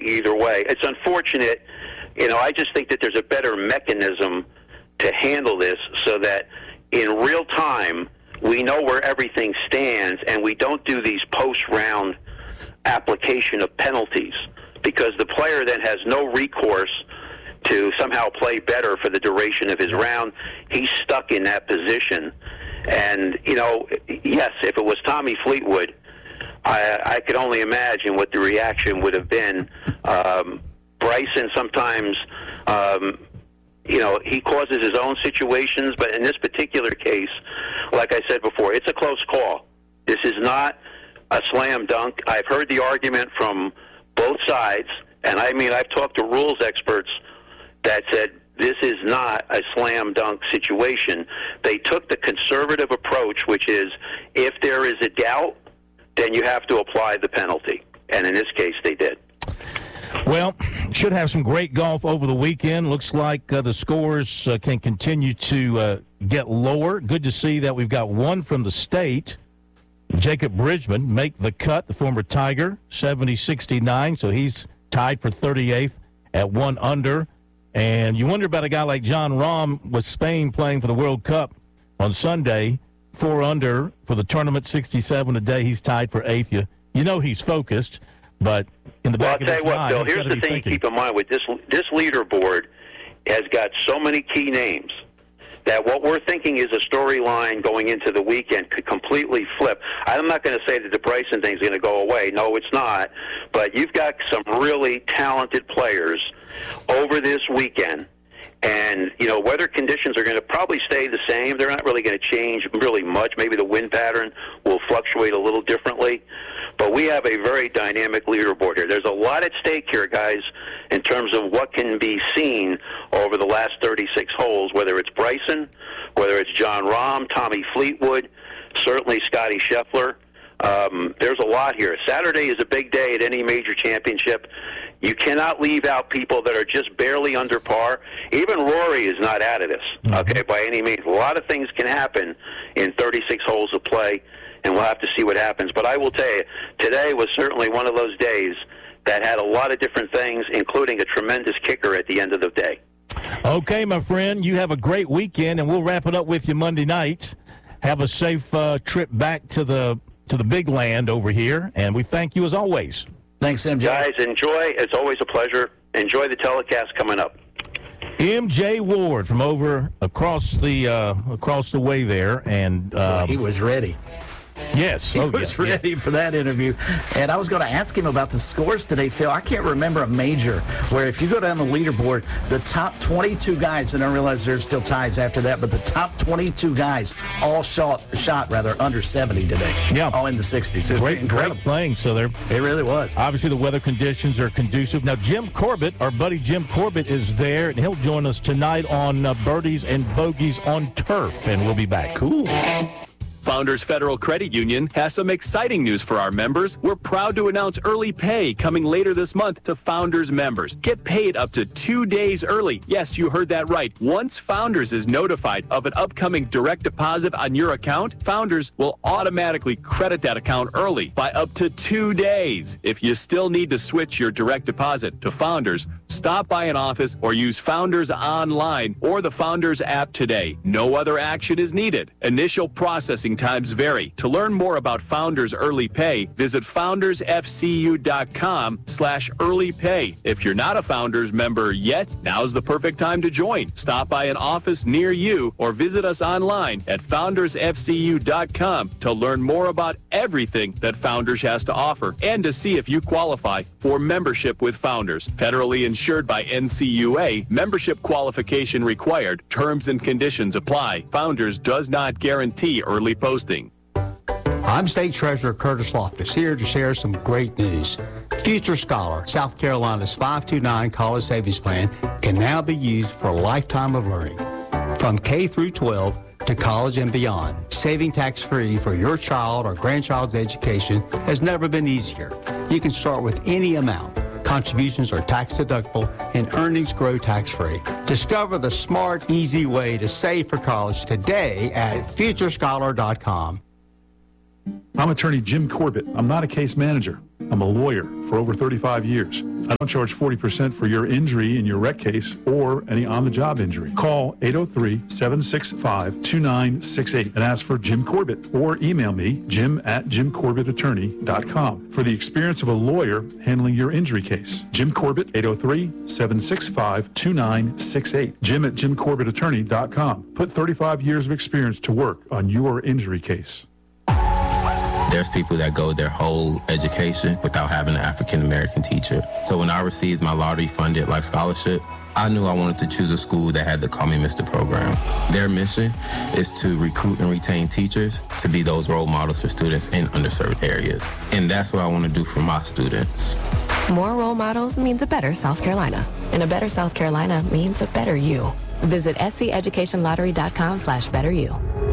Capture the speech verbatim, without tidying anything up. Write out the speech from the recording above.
either way. It's unfortunate. You know, I just think that there's a better mechanism to handle this so that in real time we know where everything stands and we don't do these post-round application of penalties, because the player then has no recourse to somehow play better for the duration of his round. He's stuck in that position. And, you know, yes, if it was Tommy Fleetwood, I, I could only imagine what the reaction would have been. Um, Bryson sometimes, um, you know, he causes his own situations, but in this particular case, like I said before, it's a close call. This is not a slam dunk. I've heard the argument from both sides, and I mean, I've talked to rules experts that said this is not a slam dunk situation. They took the conservative approach, which is if there is a doubt, then you have to apply the penalty. And in this case, they did. Well, should have some great golf over the weekend. Looks like uh, the scores uh, can continue to uh, get lower. Good to see that we've got one from the state. Jacob Bridgman make the cut, the former Tiger, seventy sixty-nine, so he's tied for thirty-eighth at one under. And you wonder about a guy like Jon Rahm with Spain playing for the World Cup on Sunday, four under for the tournament, sixty-seven today. He's tied for eighth. You, you know he's focused, but in the back well, I'll of tell you his what, mind, Bill, he's here's gotta the be thing thinking. to keep in mind with this this leaderboard has got so many key names that what we're thinking is a storyline going into the weekend could completely flip. I'm not going to say that the Bryson thing is going to go away. No, it's not. But you've got some really talented players over this weekend. And, you know, weather conditions are going to probably stay the same. They're not really going to change really much. Maybe the wind pattern will fluctuate a little differently. But we have a very dynamic leaderboard here. There's a lot at stake here, guys, in terms of what can be seen over the last thirty-six holes, whether it's Bryson, whether it's Jon Rahm, Tommy Fleetwood, certainly Scotty Scheffler. Um, there's a lot here. Saturday is a big day at any major championship. You cannot leave out people that are just barely under par. Even Rory is not out of this, okay, by any means. A lot of things can happen in thirty-six holes of play, and we'll have to see what happens. But I will tell you, today was certainly one of those days that had a lot of different things, including a tremendous kicker at the end of the day. Okay, my friend, you have a great weekend, and we'll wrap it up with you Monday night. Have a safe uh, trip back to the to the big land over here, and we thank you as always. Thanks, M J. Guys, enjoy. It's always a pleasure. Enjoy the telecast coming up. M J Ward from over across the uh, across the way there, and uh, he was ready. Yes, he oh, was yeah, ready yeah. for that interview. And I was going to ask him about the scores today, Phil. I can't remember a major where if you go down the leaderboard, the top twenty-two guys, and I realize there's still ties after that, but the top twenty-two guys all shot, shot rather under seventy today. Yeah, all in the sixties. It great, incredible. great playing. So there, it really was. Obviously, the weather conditions are conducive. Now, Jim Corbett, our buddy Jim Corbett, is there, and he'll join us tonight on uh, Birdies and Bogeys on Turf, and we'll be back. Cool. Founders Federal Credit Union has some exciting news for our members. We're proud to announce early pay coming later this month to Founders members. Get paid up to two days early. Yes, you heard that right. Once Founders is notified of an upcoming direct deposit on your account, Founders will automatically credit that account early by up to two days. If you still need to switch your direct deposit to Founders, stop by an office or use Founders online or the Founders app today. No other action is needed. Initial processing times vary. To learn more about Founders Early Pay, visit foundersfcu.com slash early pay. If you're not a Founders member yet, now's the perfect time to join. Stop by an office near you or visit us online at founders f c u dot com to learn more about everything that Founders has to offer and to see if you qualify for membership with Founders. Federally insured by N C U A, membership qualification required. Terms and conditions apply. Founders does not guarantee early posting. I'm State Treasurer Curtis Loftus, here to share some great news. Future Scholar, South Carolina's five two nine college savings plan, can now be used for a lifetime of learning. From K through twelve to college and beyond, saving tax-free for your child or grandchild's education has never been easier. You can start with any amount. Contributions are tax-deductible and earnings grow tax-free. Discover the smart, easy way to save for college today at future scholar dot com. I'm attorney Jim Corbett. I'm not a case manager. I'm a lawyer for over thirty-five years. I don't charge forty percent for your injury in your wreck case or any on-the-job injury. Call eight oh three, seven six five, two nine six eight and ask for Jim Corbett, or email me, jim at jim corbett attorney dot com, for the experience of a lawyer handling your injury case. Jim Corbett, eight oh three, seven six five, two nine six eight. Jim at jim corbett attorney dot com. Put thirty-five years of experience to work on your injury case. There's people that go their whole education without having an African-American teacher. So when I received my lottery-funded life scholarship, I knew I wanted to choose a school that had the Call Me Mister program. Their mission is to recruit and retain teachers to be those role models for students in underserved areas. And that's what I want to do for my students. More role models means a better South Carolina. And a better South Carolina means a better you. Visit S C education lottery dot com slash better you.